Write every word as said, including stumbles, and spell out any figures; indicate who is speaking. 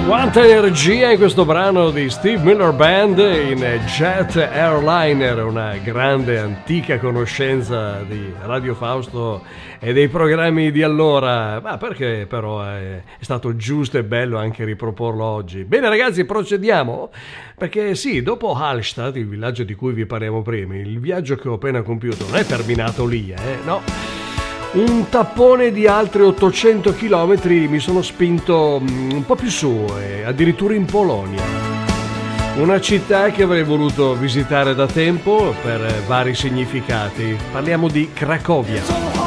Speaker 1: Quanta energia in questo brano di Steve Miller Band in Jet Airliner, una grande antica conoscenza di Radio Fausto e dei programmi di allora, ma perché però è stato giusto e bello anche riproporlo oggi. Bene ragazzi, procediamo, perché sì, dopo Hallstatt, il villaggio di cui vi parliamo prima, il viaggio che ho appena compiuto non è terminato lì, eh, no? Un tappone di altri ottocento chilometri mi sono spinto un po' più su, e addirittura in Polonia. Una città che avrei voluto visitare da tempo per vari significati. Parliamo di Cracovia.